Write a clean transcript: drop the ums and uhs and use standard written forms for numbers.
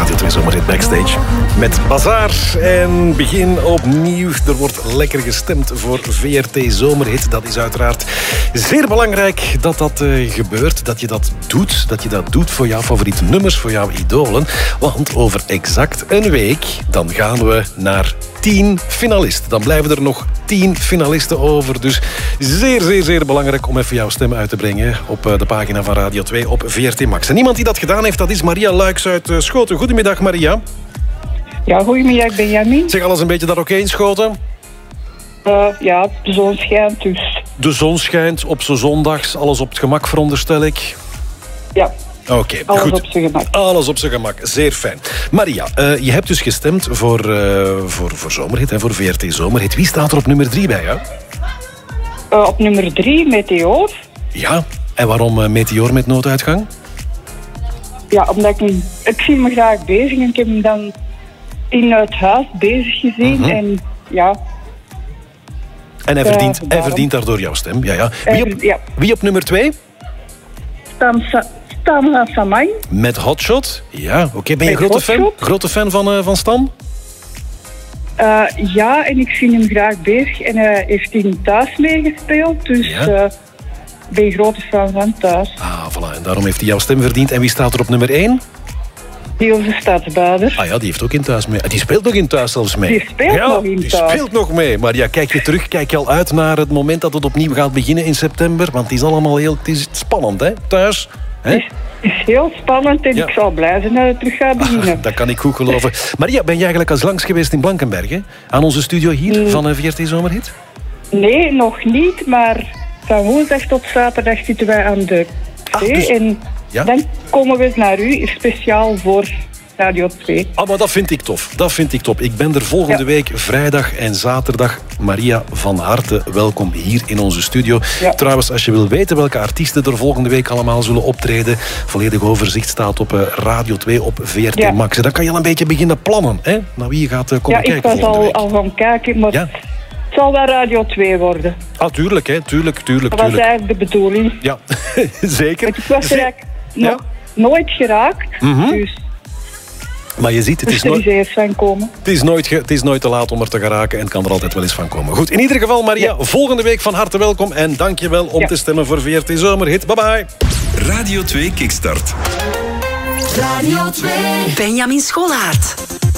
Radio 2 Zomerhit Backstage. Met Bazaar en begin opnieuw. Er wordt lekker gestemd voor VRT Zomerhit. Dat is uiteraard zeer belangrijk dat dat gebeurt. Dat je dat doet voor jouw favoriete nummers, voor jouw idolen. Want over exact een week, dan gaan we naar 10 finalisten. Dan blijven er nog 10 finalisten over. Dus zeer, zeer, zeer belangrijk om even jouw stem uit te brengen op de pagina van Radio 2 op VRT Max. En iemand die dat gedaan heeft, dat is Maria Luijks uit Schoten. Goedemiddag, Maria. Ja, goedemiddag, Benjamin. Zeg, alles een beetje daar oké in Schoten? Ja, de zon schijnt dus. De zon schijnt op z'n zondags. Alles op het gemak, veronderstel ik? Ja. Oké, alles goed. Op zijn gemak. Alles op zijn gemak, zeer fijn. Maria, je hebt dus gestemd voor Zomerhit, voor VRT Zomerhit. Wie staat er op nummer 3 bij jou? Op nummer 3, Meteor. Ja, en waarom Meteor met nooduitgang? Ja, omdat ik zie me graag bezig en ik heb hem dan in het huis bezig gezien. En ja... En hij verdient daardoor jouw stem. Ja. Wie op nummer 2? Stan Samai. Met Hotshot? Ja, oké. Ben je een grote fan van Stan? Ja, en ik vind hem graag bezig. En hij heeft in Thuis meegespeeld. Dus ik ben een grote fan van Thuis. Ah, voilà. En daarom heeft hij jouw stem verdiend. En wie staat er op nummer 1? Niels Stadsbader. Ah ja, die heeft ook in Thuis mee. Die speelt nog in Thuis zelfs mee. Die speelt nog in Thuis. Die speelt nog mee. Maar ja, kijk je terug, kijk je al uit naar het moment dat het opnieuw gaat beginnen in september? Want het is allemaal het is spannend, hè? Thuis. Het is heel spannend en ik zal blij zijn dat het terug gaat beginnen. Dat kan ik goed geloven. Maria, ben je eigenlijk als langs geweest in Blankenberg, hè? Aan onze studio hier van VRT Zomerhit? Nee, nog niet, maar van woensdag tot zaterdag zitten wij aan de thee. En dan komen we naar u, speciaal voor Radio 2. Ah, maar dat vind ik tof. Dat vind ik top. Ik ben er volgende week vrijdag en zaterdag. Maria, van harte welkom hier in onze studio. Ja. Trouwens, als je wil weten welke artiesten er volgende week allemaal zullen optreden, volledig overzicht staat op Radio 2 op VRT Max. En dan kan je al een beetje beginnen plannen, hè? Naar wie je gaat komen kijken volgende week. Ja, ik was al van kijken, maar het zal wel Radio 2 worden. Ah, tuurlijk, hè. Tuurlijk. Dat was eigenlijk de bedoeling. Ja, zeker. Ik was er eigenlijk nooit geraakt, dus... Maar je ziet, het is nooit te laat om er te geraken en het kan er altijd wel eens van komen. Goed, in ieder geval, Maria, volgende week van harte welkom en dank je wel om te stemmen voor VRT Zomerhit. Bye bye. Radio 2 Kickstart. Radio 2. Benjamin Scholaert.